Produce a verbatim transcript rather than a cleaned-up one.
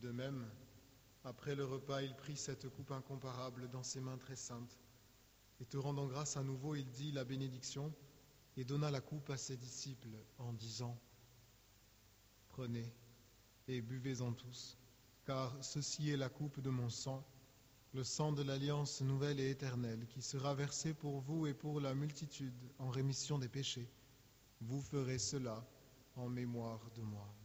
De même, après le repas, il prit cette coupe incomparable dans ses mains très saintes, et te rendant grâce à nouveau, il dit la bénédiction et donna la coupe à ses disciples en disant : Prenez et buvez-en tous, car ceci est la coupe de mon sang, le sang de l'alliance nouvelle et éternelle, qui sera versé pour vous et pour la multitude en rémission des péchés. Vous ferez cela en mémoire de moi.